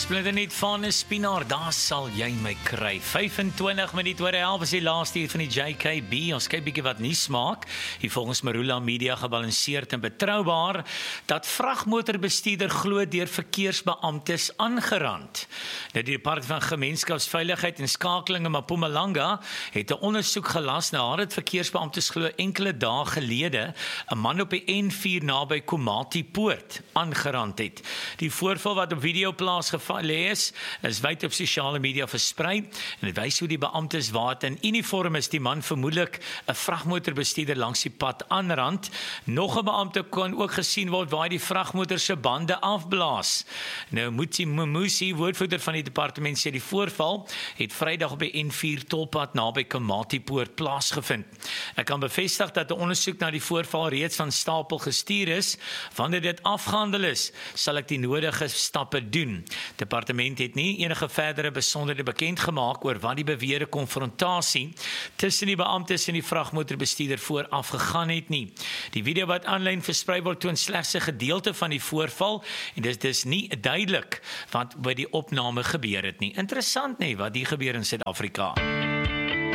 Splinternuut van 'n Spinaar, daar sal jy my kry. 25 minute oor 11 is die laaste uur van die JKB. Ons kyk bietjie wat nuus maak. Hier volgens Marula Media gebalanseerd en betroubaar dat vragmotorbestuurder glo deur verkeersbeamptes aangerand. Nou die Departement van Gemeenskapsveiligheid en Skakeling in Mpumalanga het 'n ondersoek gelas nadat verkeersbeamptes glo enkele dae gelede 'n man op die N4 naby Komati Poort aangerand het. Die voorval wat op video plaasgevind is wyd op sosiale media versprei en dit wys hoe die beamptes wat in uniform is die man vermoedelik 'n vragmotorbestuurder langs die pad aanrand. Nog 'n beampte kon ook gesien word waar die vragmotor se bande afblaas. Nou Muti Mumusi, woordvoerder van die departement, sê die voorval het Vrydag op die N4 tolpad naby Komati Poort plaasgevind. Ek kan bevestig dat 'n ondersoek na die voorval reeds van stapel gestuur is. Wanneer dit afgehandel is, sal ek die nodige stappe doen. Departement het nie enige verdere besonderhede bekend gemaak oor wat die beweerde konfrontasie tussen die beamptes en die vragmotorbestuurder vooraf gegaan het nie. Die video wat aanlyn versprei word toon slegs 'n gedeelte van die voorval en dit is nie duidelik wat by die opname gebeur het nie. Interessant nie wat hier gebeur in Suid-Afrika.